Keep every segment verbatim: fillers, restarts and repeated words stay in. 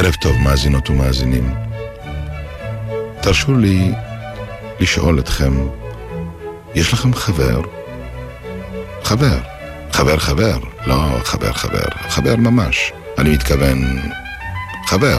ערב טוב, מאזינות ומאזינים. תרשו לי לשאול אתכם, יש לכם חבר? חבר. חבר חבר. לא חבר חבר. חבר ממש. אני מתכוון חבר.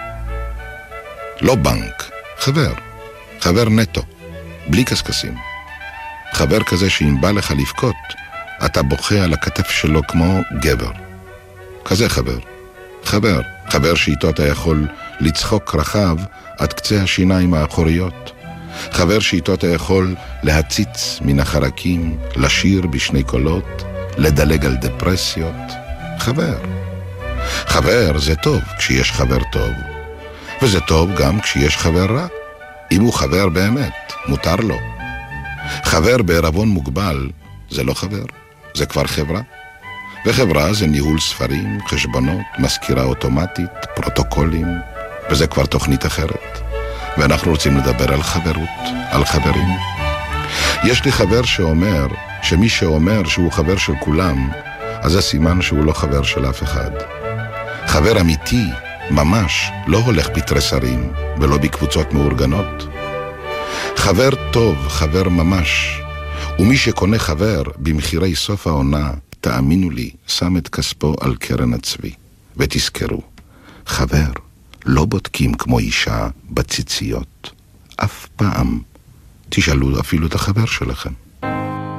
לא בנק. חבר. חבר נטו. בלי קסקסים. חבר כזה שאם בא לך לבכות, אתה בוכה על הכתף שלו כמו גבר. כזה חבר. חבר. חבר שאיתו אתה יכול לצחוק רחב עד קצה השיניים האחוריות. חבר שאיתו אתה יכול להציץ מן החרקים, לשיר בשני קולות, לדלג על דפרסיות. חבר. חבר זה טוב כשיש חבר טוב, וזה טוב גם כשיש חבר רע. אם הוא חבר באמת, מותר לו. חבר בערבון מוגבל זה לא חבר, זה כבר חברה. וחברה זה ניהול ספרים, חשבונות, מזכירה אוטומטית, פרוטוקולים, וזה כבר תוכנית אחרת. ואנחנו רוצים לדבר על חברות, על חברים. יש לי חבר שאומר, שמי שאומר שהוא חבר של כולם, אז זה סימן שהוא לא חבר של אף אחד. חבר אמיתי, ממש, לא הולך בתרסרים, ולא בקבוצות מאורגנות. חבר טוב, חבר ממש, ומי שקונה חבר במחירי סוף העונה, תאמינו לי, שם את כספו על קרן הצבי. ותזכרו, חבר לא בודקים כמו אישה בציציות. אף פעם. תשאלו אפילו את החבר שלכם.